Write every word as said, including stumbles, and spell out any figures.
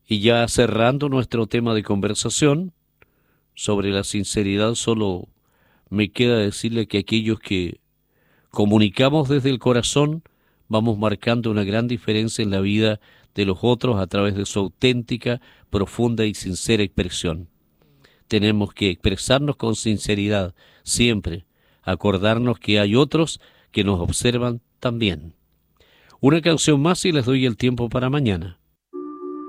Y ya cerrando nuestro tema de conversación sobre la sinceridad, solo me queda decirle que aquellos que comunicamos desde el corazón vamos marcando una gran diferencia en la vida de los otros a través de su auténtica, profunda y sincera expresión. Tenemos que expresarnos con sinceridad siempre, acordarnos que hay otros que nos observan también. Una canción más y les doy el tiempo para mañana.